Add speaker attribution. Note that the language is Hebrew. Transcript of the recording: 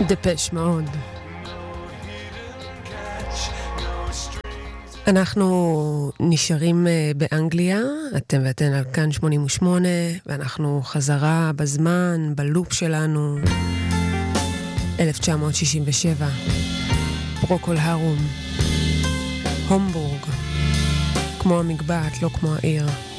Speaker 1: דפש מאוד. אנחנו נשארים באנגליה, אתם ואתן על כאן 88, ואנחנו חזרה בזמן, בלופ שלנו, 1967, פרוקול הרום, הומבורג, כמו המקבעת, לא כמו העיר.